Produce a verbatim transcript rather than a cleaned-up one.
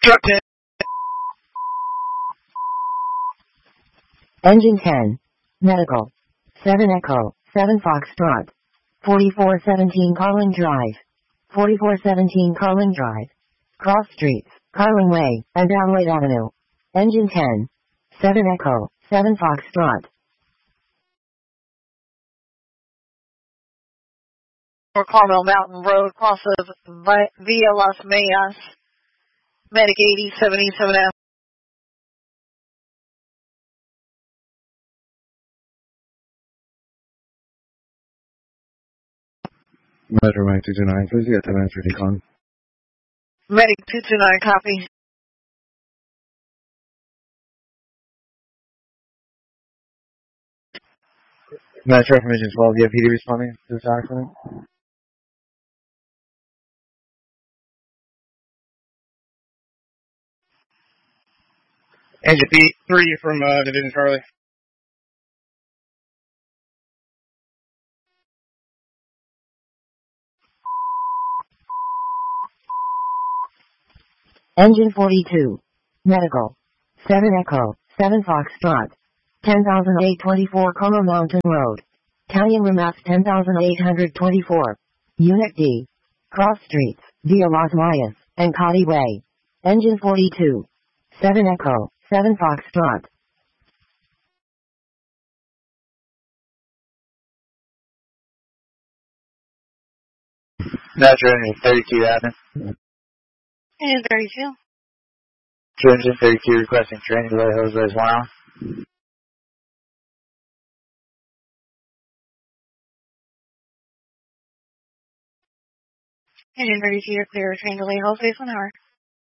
Constructed. Engine ten. Medical. seven Echo, seven Foxtrot. forty-four seventeen Carling Drive. forty-four seventeen Carling Drive. Cross Streets, Carling Way, and Downway Avenue. Engine ten. seven Echo, seven Foxtrot. For Carmel Mountain Road, cross of via Las Mayas. Medic eighty seventy-seven F. Metro Mike two two nine, please get ten minutes for decon. Medic two two nine, copy. Metro Information twelve, do you have P D responding to this accident? Engine B three from uh, Division Charlie. Engine forty-two. Medical. seven Echo, seven Foxtrot. ten thousand eight hundred twenty-four Carmel Mountain Road. Italian Remaps ten thousand eight hundred twenty-four. Unit D. Cross Streets, via Las Mayas, and Cotty Way. Engine forty-two. seven Echo, seven Foxtrot. Metro Engine thirty-two, admin. Engine thirty-two. Engine thirty-two requesting training delay hose raise one hour. Engine thirty-two, you're clear. Train delay, hold space one hour.